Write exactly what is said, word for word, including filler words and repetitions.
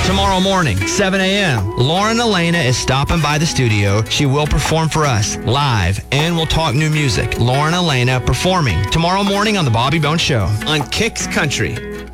Tomorrow morning, seven a.m., Lauren Elena is stopping by the studio. She will perform for us live, and we'll talk new music. Lauren Elena performing tomorrow morning on The Bobby Bones Show on Kicks Country.